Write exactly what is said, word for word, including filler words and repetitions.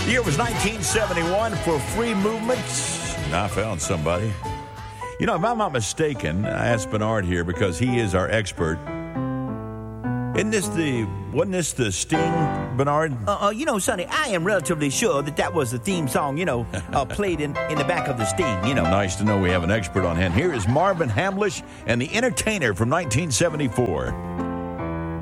The year was nineteen seventy-one for Free Movements. I found somebody. You know, if I'm not mistaken, I asked Bernard here because he is our expert. Isn't this the, wasn't this the Sting, Bernard? Uh, uh, you know, Sonny, I am relatively sure that that was the theme song, you know, uh, played in, in the back of the Sting, you know. Nice to know we have an expert on hand. Here is Marvin Hamlish and the Entertainer from nineteen seventy-four.